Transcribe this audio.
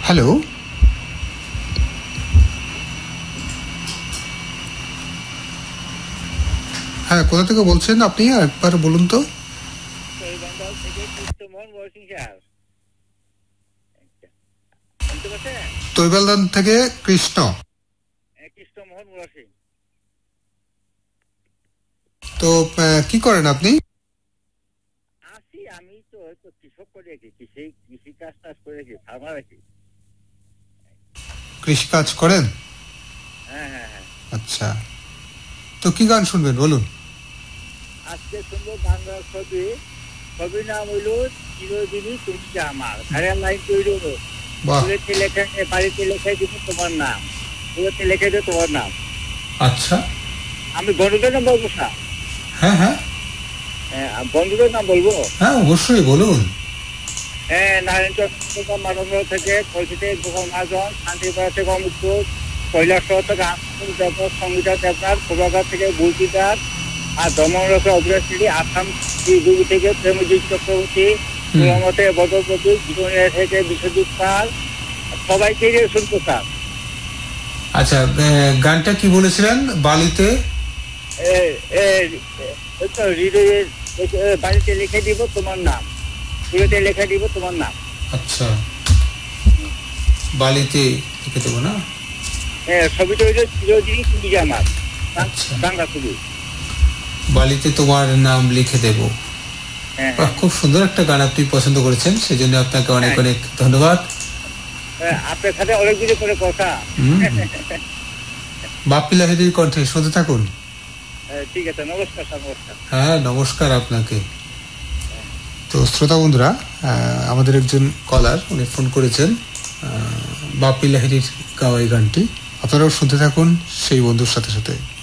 Hello, হ্যাঁ, কোথা থেকে বলছেন আপনি? একবার বলুন তো। তৈবালদান থেকে কৃষ্ণ। তো কি করেন আপনি? আমি তো কৃষক করে কৃষি কাজ করে ফার্মার আছি। কৃষি কাজ করেন? হ্যাঁ হ্যাঁ হ্যাঁ। আচ্ছা, তো কি গান শুনবেন বলুন। আজকে শুনবো বাংলা ছবি, ছবির নাম হইল চিরদিনই তুমি যে আমার। ঘরের লাইন তৈরি হলো, ফুলেতে লেখা, বাড়িতে লেখাই দিব তোমার নাম, ফুলেতে লেখাই দেবো তোমার নাম। আচ্ছা, আমি বন্ধুদের নাম বলবো না? হ্যাঁ হ্যাঁ বন্ধুদের নাম বলবো? হ্যাঁ, অবশ্যই বলুন। হ্যাঁ, নারায়ণ চন্দ্র মানব থেকে কলকাতা গোপাল মহাজন, শান্তিপাড়া থেকে অমৃত, কৈলাসহর থেকে আসাম দেবনাথ, সংগীতা দেবনাথ, প্রভাঘাট থেকে বুলকিদার, আর দমনরথে অভিলাষী, আসাম শিলিগুড়ি থেকে প্রেমজিৎ চক্রবর্তী, মতে বদরপতি, জীবনিয়া থেকে বিশ্বজিৎ পাল, সবাইকে শুনতে চান। আচ্ছা, গানটা কি বলেছিলেন? বালিতে হৃদয়ের বাড়িতে লিখে দিব তোমার নাম, ফুলেতে লেখা দিব তোমার নাম। আচ্ছা, বালিতে লিখে দেবো না? হ্যাঁ, ছবিটা হইল চিরদিনই তুমি যে আমার, বাংলা ছবি। বালিতে তোমার নাম লিখে দেব। খুব সুন্দর একটা গান আপনি পছন্দ করেছেন, সেই জন্য আপনাকে অনেক অনেক ধন্যবাদ। আপনার সাথে অনেক দিন পরে কথা। বাপ্পি লাহিড়ীর কণ্ঠে শুনতে থাকুন। ঠিক আছে, নমস্কার। নমস্কার। হ্যাঁ, নমস্কার আপনাকে। তো শ্রোতা বন্ধুরা, আমাদের একজন কলার উনি ফোন করেছেন, বাপ্পি লাহিড়ীর গাওয়া এই গানটি আপনারাও শুনতে থাকুন সেই বন্ধুর সাথে সাথে।